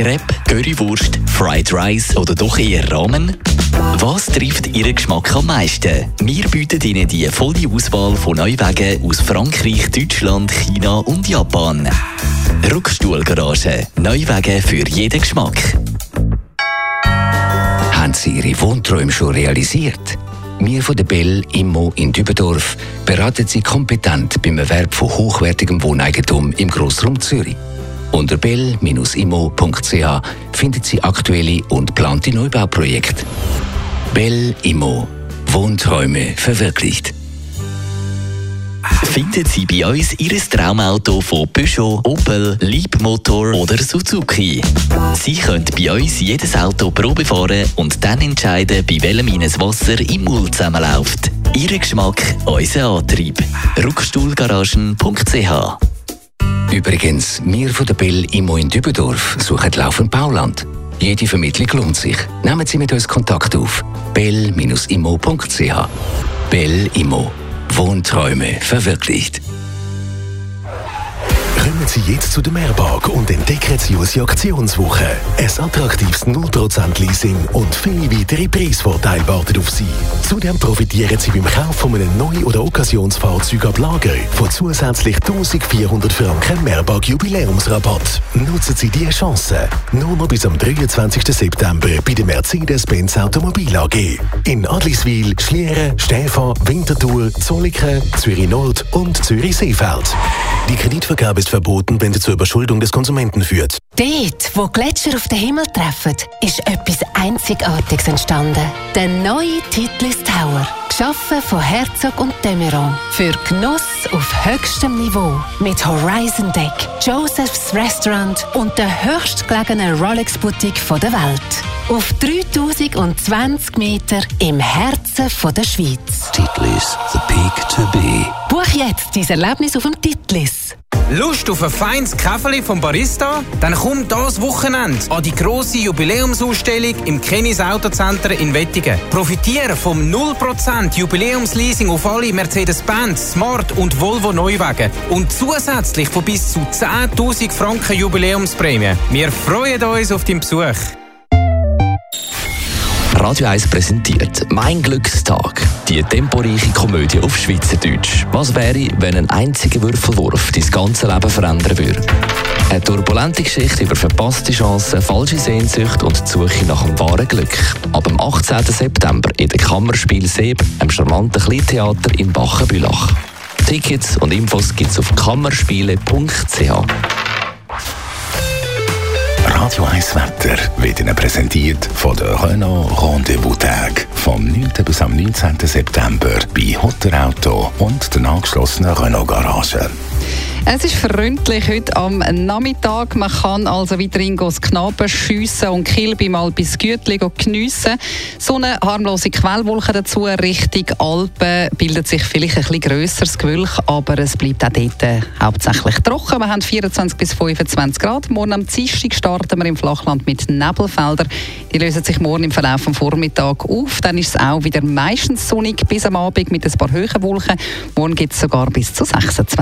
Crepe, Currywurst, Fried Rice oder doch eher Ramen? Was trifft Ihren Geschmack am meisten? Wir bieten Ihnen die volle Auswahl von Neuwagen aus Frankreich, Deutschland, China und Japan. Rückstuhlgarage. Neuwagen für jeden Geschmack. Haben Sie Ihre Wohnträume schon realisiert? Wir von der Bell Immo in Dübendorf beraten Sie kompetent beim Erwerb von hochwertigem Wohneigentum im Grossraum Zürich. Unter bell-immo.ch finden Sie aktuelle und geplante Neubauprojekte. Bell Immo. Wohnträume verwirklicht. Finden Sie bei uns Ihr Traumauto von Peugeot, Opel, Leapmotor oder Suzuki. Sie können bei uns jedes Auto Probe fahren und dann entscheiden, bei welchem Ihnen das Wasser im Mund zusammenläuft. Ihr Geschmack, unser Antrieb. Rückstuhlgaragen.ch. Übrigens, wir von der Bell Immo in Dübendorf suchen laufend Bauland. Jede Vermittlung lohnt sich. Nehmen Sie mit uns Kontakt auf. bell-immo.ch. Bell Immo. Wohnträume verwirklicht. Kommen Sie jetzt zu der Mehrpark und entdecken Sie unsere Aktionswoche. Ein attraktives 0% Leasing und viele weitere Preisvorteile warten auf Sie. Zudem profitieren Sie beim Kauf von einem Neu- oder Occasionsfahrzeug ab Lager von zusätzlich 1400 Franken Mehrpark Jubiläumsrabatt. Nutzen Sie diese Chance. Nur noch bis am 23. September bei der Mercedes-Benz Automobil AG. In Adliswil, Schlieren, Stäfa, Winterthur, Zollikofen, Zürich Nord und Zürich Seefeld. Die Kreditvergabe ist verboten, wenn sie zur Überschuldung des Konsumenten führt. Dort, wo Gletscher auf den Himmel treffen, ist etwas Einzigartiges entstanden. Der neue Titlis Tower. Geschaffen von Herzog und de Meuron. Für Genuss auf höchstem Niveau. Mit Horizon Deck, Joseph's Restaurant und der höchstgelegenen Rolex-Boutique der Welt. Auf 3020 Meter im Herzen der Schweiz. Titlis, the peak to be. Buch jetzt dein Erlebnis auf dem Titlis. Lust auf ein feines Käferli vom Barista? Dann komm das Wochenende an die grosse Jubiläumsausstellung im Kennis Autocenter in Wettingen. Profitiere vom 0% Jubiläumsleasing auf alle Mercedes-Benz, Smart und Volvo Neuwagen und zusätzlich von bis zu 10.000 Franken Jubiläumsprämie. Wir freuen uns auf deinen Besuch. Radio 1 präsentiert «Mein Glückstag», die temporeiche Komödie auf Schweizerdeutsch. Was wäre, wenn ein einziger Würfelwurf dein ganze Leben verändern würde? Eine turbulente Geschichte über verpasste Chancen, falsche Sehnsucht und die Suche nach dem wahren Glück. Ab dem 18. September in der Kammerspiel Seeb, einem charmanten Kleintheater in Bachenbülach. Tickets und Infos gibt's auf kammerspiele.ch. Radio 1 Wetter wird Ihnen präsentiert von der Renault Rendezvous-Tag. Vom 9. bis am 19. September bei Hotterauto und der angeschlossenen Renault-Garage. Es ist freundlich heute am Nachmittag. Man kann also weiterhin das Knaben schiessen und Kilby mal bis Gütli geniessen. So eine harmlose Quellwolke dazu Richtung Alpen bildet sich vielleicht ein bisschen grösseres Gewölk, aber es bleibt auch dort hauptsächlich trocken. Wir haben 24 bis 25 Grad. Morgen am Dienstag starten wir im Flachland mit Nebelfeldern. Die lösen sich morgen im Verlauf des Vormittags auf. Dann ist es auch wieder meistens sonnig bis am Abend mit ein paar hohen Wolken. Morgen gibt es sogar bis zu 26.